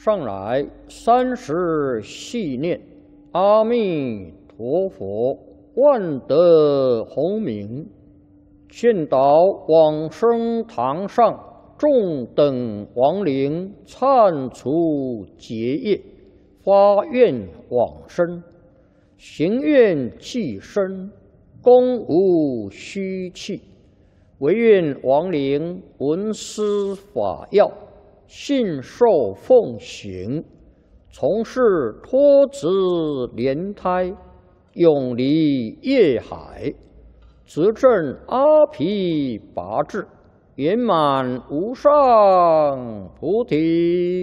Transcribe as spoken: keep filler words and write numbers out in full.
上来，三时系念阿弥陀佛，万德洪名，见到往生堂上众等亡灵忏除结业，发愿往生，行愿济身，功无虚弃，唯愿亡灵闻思法要，信受奉行，从事脱子莲胎，永离业海，执证阿毗跋致，圆满无上菩提。